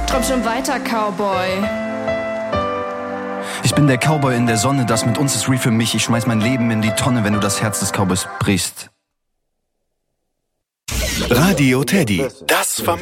Träum schon weiter, Cowboy. Ich bin der Cowboy in der Sonne, das mit uns ist real für mich. Ich schmeiß mein Leben in die Tonne, wenn du das Herz des Cowboys brichst. Radio Teddy, das